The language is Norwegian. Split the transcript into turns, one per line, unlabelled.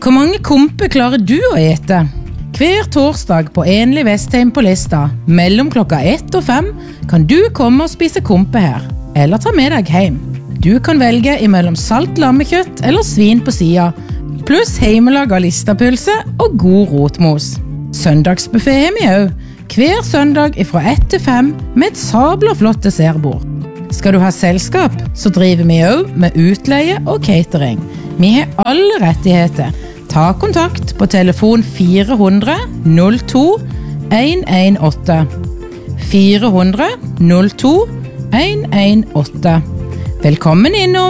Hvor mange kompe klarer du å ete? Hver torsdag på Enlig Vestheim på Lista, mellom klokka 1 og 5, kan du komme og spise kompe her, eller ta med deg hjem. Du kan velge imellom salt lammekjøtt eller svin på sida, pluss heimelaga listapølse og god rotmos. Søndagsbuffet har vi også, hver søndag fra 1 til 5 med et sabla flott dessertbord. Skal du ha selskap, så driver vi også med utleie og catering. Vi har alle rettigheter. Ta kontakt på telefon 400 02 118. 400 02 118. Velkommen innom!